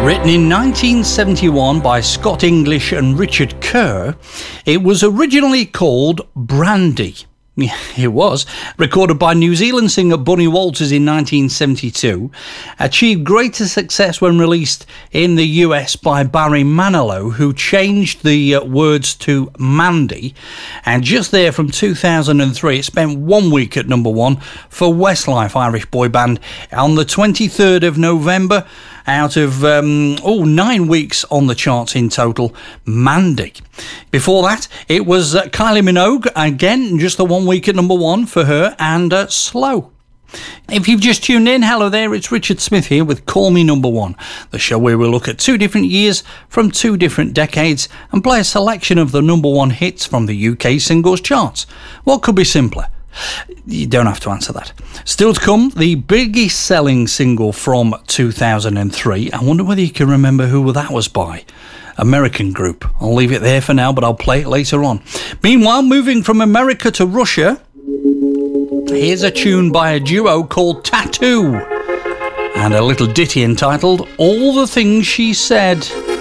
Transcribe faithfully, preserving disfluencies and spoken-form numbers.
Written in nineteen seventy-one by Scott English and Richard Kerr, it was originally called Brandy. Yeah, it was. Recorded by New Zealand singer Bunny Walters in nineteen seventy-two. Achieved greater success when released in the U S by Barry Manilow, who changed the uh, words to Mandy. And just there from two thousand three, it spent one week at number one for Westlife, Irish boy band, on the twenty-third of November. Out of, um, oh, nine weeks on the charts in total, Mandy. Before that, it was uh, Kylie Minogue, again, just the one week at number one for her, and uh, Slow. If you've just tuned in, hello there, it's Richard Smith here with Call Me Number One, the show where we'll look at two different years from two different decades and play a selection of the number one hits from the U K singles charts. What could be simpler? You don't have to answer that. Still to come, the biggest selling single from two thousand three. I wonder whether you can remember who that was by. American group. I'll leave it there for now, but I'll play it later on. Meanwhile, moving from America to Russia, here's a tune by a duo called Tattoo, and a little ditty entitled All the Things She Said.